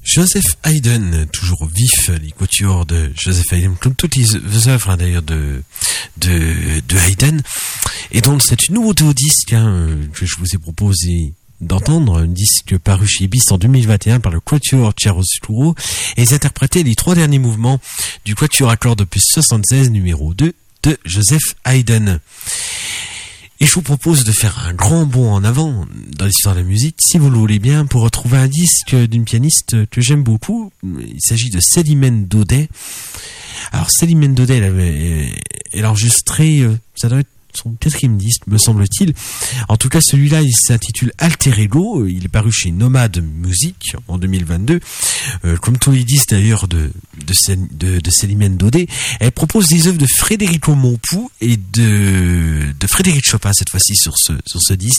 Joseph Haydn, toujours vif, les quatuors de Joseph Haydn, comme toutes les œuvres d'ailleurs de Haydn. Et donc c'est une nouveauté au disque que je vous ai proposé d'entendre, un disque paru chez Ibis en 2021 par le Quatuor Chiaroscuro, et ils interprétaient les 3 derniers mouvements du Quatuor à cordes opus 76 numéro 2 de Joseph Haydn. Et je vous propose de faire un grand bond en avant dans l'histoire de la musique, si vous le voulez bien, pour retrouver un disque d'une pianiste que j'aime beaucoup. Il s'agit de Célimène Daudet. Alors Célimène Daudet, elle a enregistré, ça doit être son 4e disque, me semble-t-il. En tout cas, celui-là, il s'intitule Alter Ego. Il est paru chez Nomade Music en 2022. Comme tous les disques d'ailleurs de Célimène Daudet, elle propose des œuvres de Frédérico Montpou et de Frédéric Chopin cette fois-ci sur ce disque.